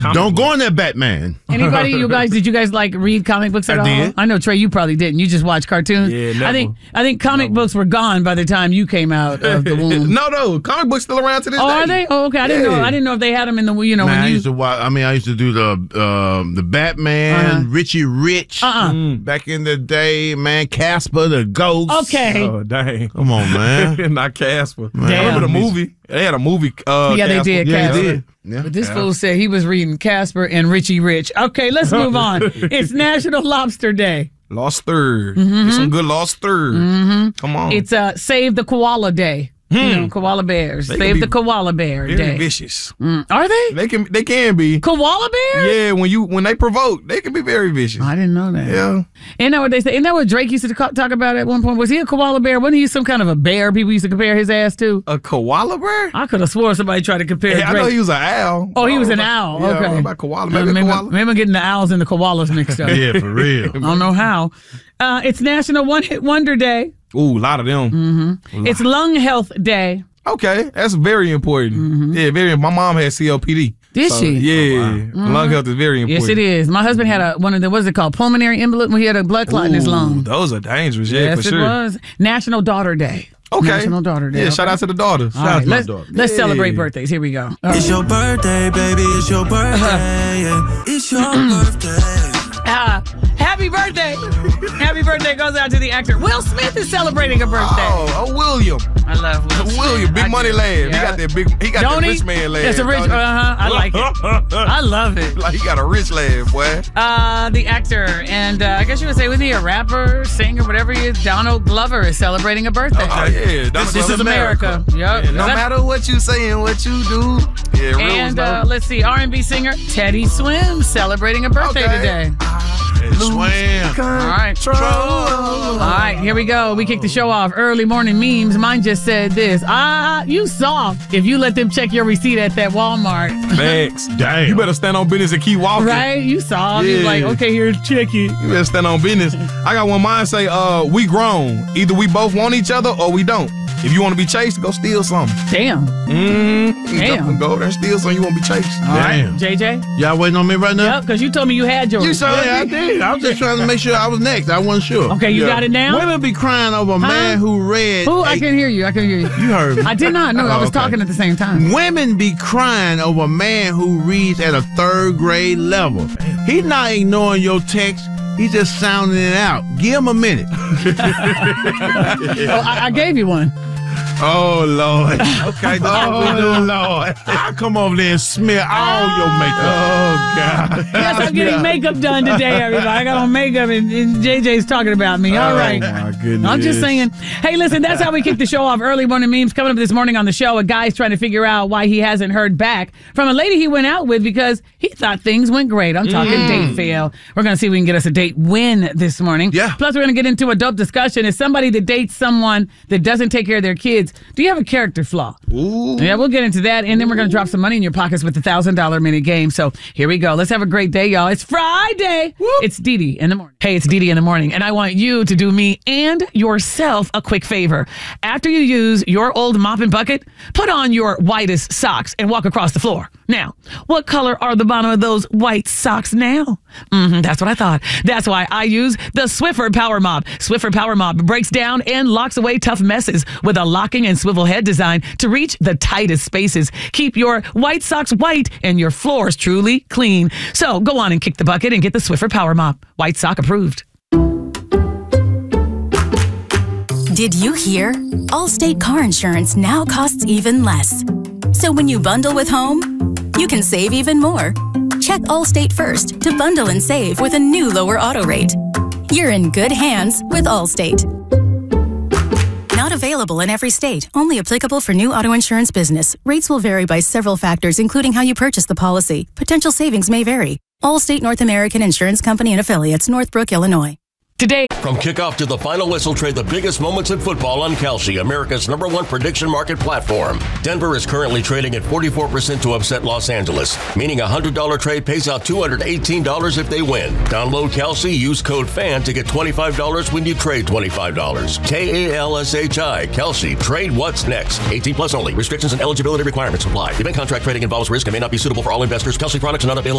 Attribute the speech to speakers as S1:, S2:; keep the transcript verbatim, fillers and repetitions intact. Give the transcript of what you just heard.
S1: Don't go in there, Batman.
S2: Anybody, you guys, did you guys like read comic books at
S3: I
S2: all?
S3: did.
S2: I know, Trey, you probably didn't. You just watched cartoons.
S3: Yeah, never.
S2: I think I think comic books were gone by the time you came out of the womb.
S3: no, no, comic books still around to this
S2: oh,
S3: day.
S2: are they? Oh, okay. I didn't
S3: Yeah.
S2: know. I didn't know if they had them in the you know
S1: Man,
S2: when
S1: I
S2: you.
S1: used to watch. I mean, I used to do the um, the Batman,
S2: Uh-huh.
S1: Richie Rich.
S2: Uh-uh.
S3: Mm.
S1: Back in the day, man, Casper the Ghost.
S2: Okay.
S3: Oh, dang.
S1: Come on, man.
S3: Not Casper.
S1: Man.
S3: I remember the
S1: Damn.
S3: movie. They had a movie. Uh,
S2: Yeah, they
S3: Casper.
S2: did,
S1: Yeah,
S2: Casper.
S1: they did. Yeah.
S2: But this
S3: Yeah.
S2: fool said he was reading Casper and Richie Rich. Okay, let's move on. It's National Lobster Day.
S3: Lost Third.
S2: Mm-hmm.
S3: Get some good Lost Third. Mm-hmm. Come on.
S2: It's uh, Save the Koala Day. You know, koala bears.
S3: They can
S2: Save
S3: be
S2: the koala bear
S3: very
S2: day.
S3: vicious.
S2: Mm. Are they?
S3: They can. They can be.
S2: Koala bears?
S3: Yeah, when you when they provoke, they can be very vicious.
S2: I didn't know that.
S3: Yeah.
S2: Isn't that what they say? Isn't that what Drake used to co- talk about at one point? Was he a koala bear? Wasn't he some kind of a bear people used to compare his ass to?
S3: A koala bear?
S2: I could have swore somebody tried to compare
S3: Yeah, I
S2: Drake.
S3: know he was an owl.
S2: oh, he was
S3: I
S2: an
S3: don't know
S2: owl.
S3: about- Yeah, I don't
S2: okay.
S3: know about koala.
S2: Uh,
S3: Maybe a
S2: maybe,
S3: koala.
S2: maybe I'm getting the owls and the koalas mixed up.
S1: Yeah, for real.
S2: I don't know how. Uh, it's National One Hit Wonder Day.
S3: Ooh, a lot of them.
S2: Mm-hmm. It's Lung Health Day.
S3: Okay, that's very important.
S2: Mm-hmm.
S3: Yeah, very. My mom had C O P D.
S2: Did
S3: So,
S2: she?
S3: Yeah, lung health is very important.
S2: Yes, it is. My husband had a one of the what is it called pulmonary embolism when he had a blood clot in his
S3: Ooh,
S2: lung.
S3: Those are dangerous. Yeah,
S2: yes,
S3: for sure.
S2: it was. National Daughter Day.
S3: Okay.
S2: National Daughter Day.
S3: Yeah,
S2: okay.
S3: shout out to the daughters.
S2: All right,
S1: to my
S2: let's
S1: daughter.
S2: let's
S3: Yeah.
S2: celebrate birthdays. Here we go. All
S4: It's
S2: right.
S4: your birthday, baby. It's your birthday. Yeah. It's your birthday.
S2: Uh, happy birthday! Happy birthday goes out to the actor Will Smith is celebrating a birthday.
S3: Oh, oh, William.
S2: I love Will Smith.
S3: William, big
S2: I
S3: money
S2: do.
S3: lad. He
S2: Yeah.
S3: got that big. He got
S2: Don't
S3: that
S2: he?
S3: rich man lad.
S2: It's a rich. Uh
S3: don't he?
S2: huh. I like it. I love it.
S3: Like he got a rich lad, boy.
S2: Uh, the actor and uh, I guess you would say was he a rapper, singer, whatever he is? Donald Glover is celebrating a birthday.
S3: Oh yeah,
S2: This, this is America. Yep.
S3: Yeah, no
S2: That-
S3: matter what you say and what you do. Yeah, real
S2: And
S3: was
S2: uh,
S3: no-
S2: let's see, R and B singer Teddy Swims celebrating a birthday
S3: Okay.
S2: today.
S1: Swam.
S2: All right. All right, here we go. We kick the show off. Early morning memes. Mine just said this. Ah, you soft if you let them check your receipt at that Walmart.
S3: Facts.
S1: Damn.
S3: You better stand on business and keep walking.
S2: Right? You soft. You're
S3: Yeah.
S2: like, okay, here, check it.
S3: You better stand on business. I got one mine say, uh, we grown. Either we both want each other or we don't. If you want to be chased, go steal something.
S2: Damn.
S3: Mm-hmm.
S2: Damn.
S3: Go over there and steal something. You won't be chased.
S2: All right,
S1: Damn.
S2: J J?
S1: Y'all waiting on me right now?
S2: Yep, because you told me you had yours.
S3: You saw
S1: Yeah, I
S3: it.
S1: did. I was just trying to make sure I was next. I wasn't sure.
S2: Okay, you
S3: Yeah.
S2: got it now?
S1: Women be crying over a man who read.
S2: Who? I
S1: a-
S2: can hear you. I can hear you.
S1: You heard me.
S2: I did not. No, I was
S3: okay.
S2: talking at the same time.
S1: Women be crying over a man who reads at a third grade level. He's not ignoring your text. He's just sounding it out. Give him a minute.
S2: Oh, I, I gave you one.
S1: Oh, Lord. Okay, that's what we do, Lord. I'll come over there and smear all your makeup. Oh, God.
S2: Yes, I'm getting makeup done today, everybody. I got on makeup, and, and J J's talking about me. All right.
S3: Oh, my goodness.
S2: I'm just saying. Hey, listen, that's how we kick the show off. Early morning memes coming up this morning on the show. A guy's trying to figure out why he hasn't heard back from a lady he went out with because he thought things went great. I'm talking
S3: Mm.
S2: date fail. We're going to see if we can get us a date win this morning.
S1: Yeah.
S2: Plus, we're going to get into a dope discussion. Is somebody that dates someone that doesn't take care of their kids, do you have a character flaw?
S3: Ooh.
S2: Yeah, we'll get into that. And then we're going to drop some money in your pockets with the one thousand dollars minute game. So here we go. Let's have a great day, y'all. It's Friday. It's Dee Dee in the morning. Hey, it's Dee Dee in the morning. And I want you to do me and yourself a quick favor. After you use your old mop and bucket, put on your whitest socks and walk across the floor. Now, what color are the bottom of those white socks now? Mm-hmm, that's what I thought. That's why I use the Swiffer Power Mop. Swiffer Power Mop breaks down and locks away tough messes with a locking and swivel head design to reach the tightest spaces. Keep your white socks white and your floors truly clean. So go on and kick the bucket and get the Swiffer Power Mop. White sock approved.
S5: Did you hear? Allstate car insurance now costs even less. So when you bundle with home, you can save even more. Check Allstate first to bundle and save with a new lower auto rate. You're in good hands with Allstate. Not available in every state. Only applicable for new auto insurance business. Rates will vary by several factors, including how you purchase the policy. Potential savings may vary. Allstate North American Insurance Company and affiliates, Northbrook, Illinois.
S2: Today,
S6: From kickoff to the final whistle, trade the biggest moments in football on Kalshi, America's number one prediction market platform. Denver is currently trading at forty-four percent to upset Los Angeles, meaning a one hundred dollars trade pays out two hundred eighteen dollars if they win. Download Kalshi, use code FAN to get twenty-five dollars when you trade twenty-five dollars. K A L S H I, Kalshi. Trade what's next. eighteen plus only. Restrictions and eligibility requirements apply. Event contract trading involves risk and may not be suitable for all investors. Kalshi products are not available.